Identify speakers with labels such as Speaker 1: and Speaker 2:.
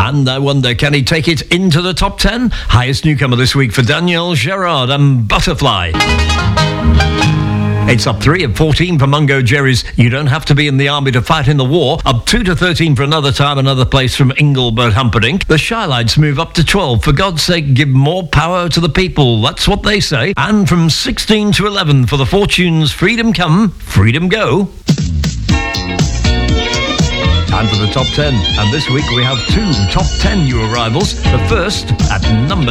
Speaker 1: And I wonder, can he take it into the top 10? Highest newcomer this week for Daniel Gerard and Butterfly. It's up 3 at 14 for Mungo Jerry's You Don't Have to Be in the Army to Fight in the War. Up 2 to 13 for Another Time, Another Place from Engelbert Humperdinck. The Shy Lights move up to 12. For God's Sake, Give More Power to the People. That's what they say. And from 16 to 11 for the Fortunes, Freedom Come, Freedom Go. Time for the top 10. And this week we have 2 top 10 new arrivals. The first at number